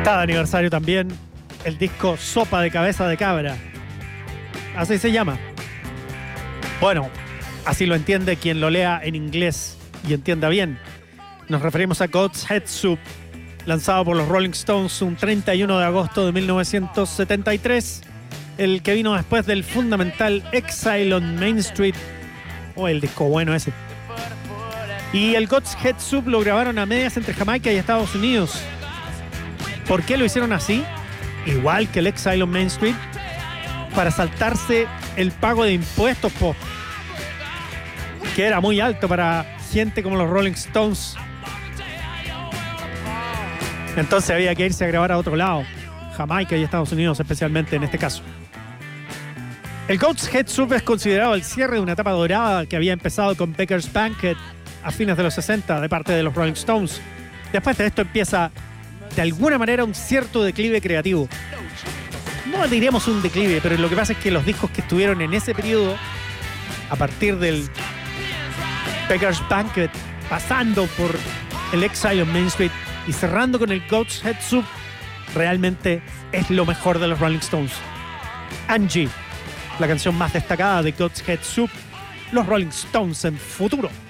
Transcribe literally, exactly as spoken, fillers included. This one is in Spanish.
Está de aniversario también el disco Sopa de Cabeza de Cabra. Así se llama. Bueno, así lo entiende quien lo lea en inglés y entienda bien. Nos referimos a God's Head Soup, lanzado por los Rolling Stones un treinta y uno de agosto de mil novecientos setenta y tres, el que vino después del fundamental Exile on Main Street, o oh, el disco bueno ese. Y el God's Head Soup lo grabaron a medias entre Jamaica y Estados Unidos. ¿Por qué lo hicieron así? Igual que el Exile on Main Street, para saltarse el pago de impuestos, po, que era muy alto para gente como los Rolling Stones. Entonces había que irse a grabar a otro lado, Jamaica y Estados Unidos especialmente en este caso. El God's Head Soup es considerado el cierre de una etapa dorada que había empezado con Becker's Banquet a fines de los sesenta de parte de los Rolling Stones. Después de esto empieza de alguna manera un cierto declive creativo. No diríamos un declive, pero lo que pasa es que los discos que estuvieron en ese periodo, a partir del Becker's Banquet, pasando por el Exile on Main Street y cerrando con el God's Head Soup, realmente es lo mejor de los Rolling Stones. Angie, la canción más destacada de God's Head Soup, los Rolling Stones en Futuro.